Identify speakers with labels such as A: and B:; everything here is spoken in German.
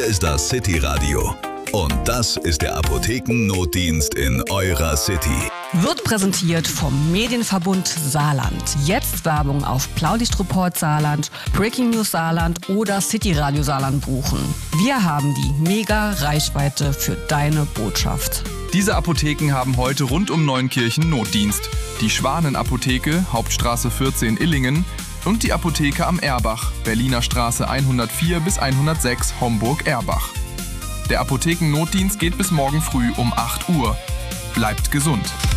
A: Hier ist das City Radio. Und das ist der Apothekennotdienst in eurer City.
B: Wird präsentiert vom Medienverbund Saarland. Jetzt Werbung auf Blaulichtreport Saarland, Breaking News Saarland oder City Radio Saarland buchen. Wir haben die mega Reichweite für deine Botschaft.
C: Diese Apotheken haben heute rund um Neunkirchen Notdienst. Die Schwanen-Apotheke, Hauptstraße 14 Illingen, und die Apotheke am Erbach, Berliner Straße 104 bis 106 Homburg-Erbach. Der Apothekennotdienst geht bis morgen früh um 8 Uhr. Bleibt gesund!